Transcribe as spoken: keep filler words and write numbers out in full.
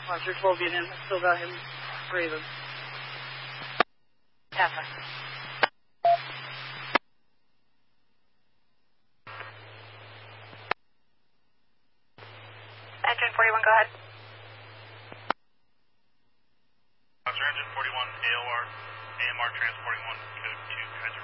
Roger, twelve Union. I still got him breathing. Papa. Engine forty-one, go ahead. Roger, engine forty-one, A O R, A M R transporting one, code two